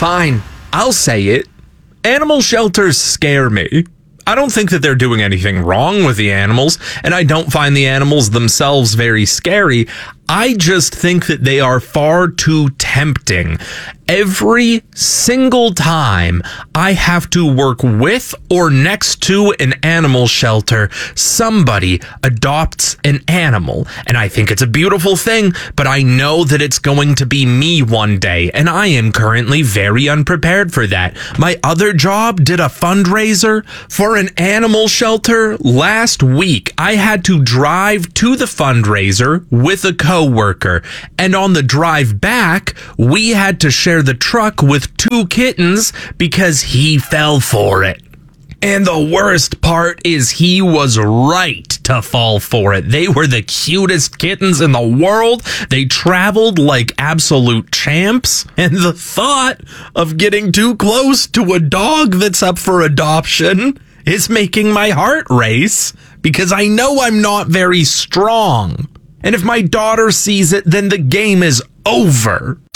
Fine, I'll say it. Animal shelters scare me. I don't think that they're doing anything wrong with the animals, and I don't find the animals themselves very scary. I just think that they are far too tempting. Every single time I have to work with or next to an animal shelter, somebody adopts an animal. And I think it's a beautiful thing, but I know that it's going to be me one day, and I am currently very unprepared for that. My other job did a fundraiser for an animal shelter last week. I had to drive to the fundraiser with a coworker, and on the drive back, we had to share the truck with 2 kittens because he fell for it. And the worst part is he was right to fall for it. They were the cutest kittens in the world. They traveled like absolute champs. And the thought of getting too close to a dog that's up for adoption is making my heart race because I know I'm not very strong. And if my daughter sees it, then the game is over.